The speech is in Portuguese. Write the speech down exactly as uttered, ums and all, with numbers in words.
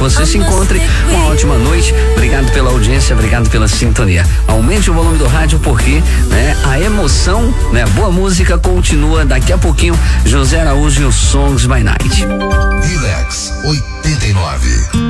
você se encontre uma ótima noite. Obrigado pela audiência, obrigado pela sintonia. Aumente o volume do rádio porque, né, a emoção, né, boa música continua daqui a pouquinho. José Araújo e os Songs by Night. Relax oitenta e nove.